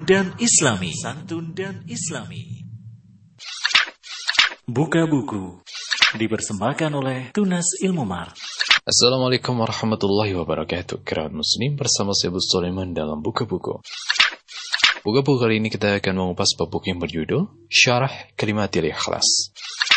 dan Islami. Santun dan Islami. Buka buku dipersembahkan oleh Tunas Ilmu Mart. Assalamualaikum warahmatullahi wabarakatuh. Kerabat muslim bersama saya Bu Sulaiman dalam Buka Buku. Buka buku kali ini kita akan mengupas bab buku yang berjudul Syarah Kalimatil Ikhlas.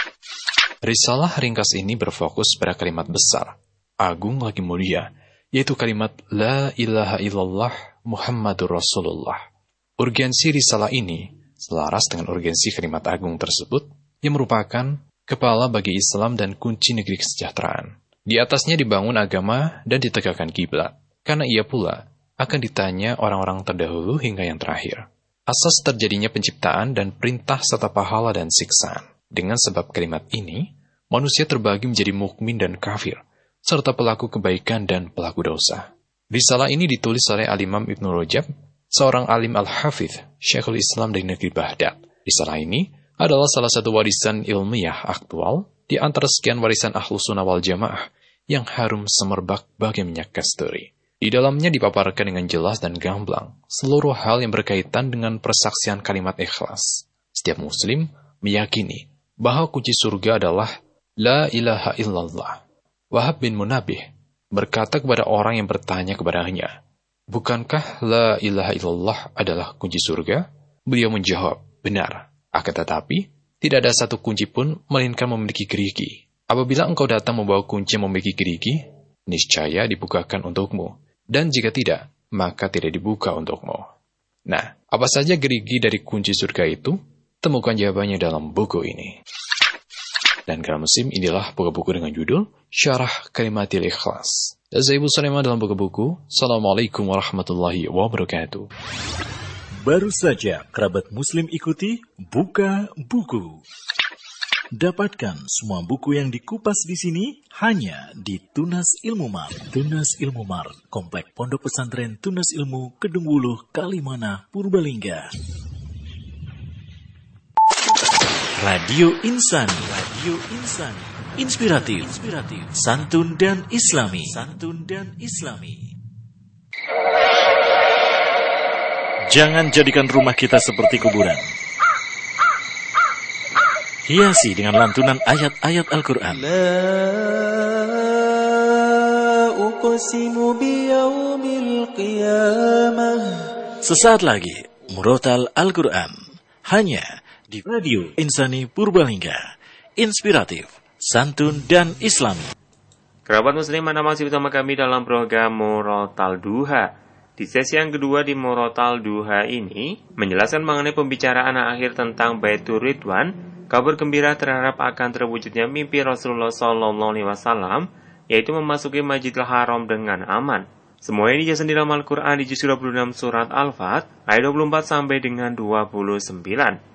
Risalah ringkas ini berfokus pada kalimat besar, agung lagi mulia, yaitu kalimat La ilaha illallah Muhammadur Rasulullah. Urgensi risalah ini selaras dengan urgensi kalimat agung tersebut yang merupakan kepala bagi Islam dan kunci negeri kesejahteraan. Di atasnya dibangun agama dan ditegakkan kiblat, karena ia pula akan ditanya orang-orang terdahulu hingga yang terakhir. Asas terjadinya penciptaan dan perintah serta pahala dan siksaan. Dengan sebab kalimat ini, manusia terbagi menjadi mukmin dan kafir, serta pelaku kebaikan dan pelaku dosa. Risalah ini ditulis oleh Al-Imam Ibn Rajab, seorang alim al-hafidh, Syekhul Islam dari negeri Baghdad. Risalah ini adalah salah satu warisan ilmiah aktual di antara sekian warisan Ahlus Sunnah wal Jamaah yang harum semerbak bagai minyak kasturi. Di dalamnya dipaparkan dengan jelas dan gamblang seluruh hal yang berkaitan dengan persaksian kalimat ikhlas. Setiap muslim meyakini bahwa kunci surga adalah La ilaha illallah. Wahab bin Munabbih berkata kepada orang yang bertanya kepadanya, "Bukankah La ilaha illallah adalah kunci surga?" Beliau menjawab, "Benar. Akan tetapi, tidak ada satu kunci pun melainkan memiliki gerigi. Apabila engkau datang membawa kunci yang memiliki gerigi, niscaya dibukakan untukmu. Dan jika tidak, maka tidak dibuka untukmu." Nah, apa saja gerigi dari kunci surga itu? Temukan jawabannya dalam buku ini. Dan kerabat muslim, inilah buku-buku dengan judul Syarah Kalimatil Ikhlas. Dan saya Bu Sulaiman dalam buku-buku. Assalamualaikum warahmatullahi wabarakatuh. Baru saja kerabat muslim ikuti Buka Buku. Dapatkan semua buku yang dikupas di sini hanya di Tunas Ilmu Mart. Tunas Ilmu Mart, Komplek Pondok Pesantren Tunas Ilmu, Kedung Wuluh, Kalimana, Purbalingga. Radio Insani. Radio Insani. Inspiratif, santun dan Islami. Santun dan Islami. Jangan jadikan rumah kita seperti kuburan. Hiasi dengan lantunan ayat-ayat Al-Quran. Sesaat lagi, Murotal Al-Quran. Hanya di Radio Insani Purbalingga. Inspiratif, santun dan Islami. Kerabat muslim, Anda masih bersama kami dalam program Murotal Duha. Di sesi yang kedua di Murotal Duha ini, menjelaskan mengenai pembicaraan akhir tentang Baitur Ridwan, kabar gembira terhadap akan terwujudnya mimpi Rasulullah SAW, yaitu memasuki Masjidil Haram dengan aman. Semua ini dijelaskan di dalam Al-Quran di juz 26 surat Al-Fat, ayat 24 sampai dengan 29.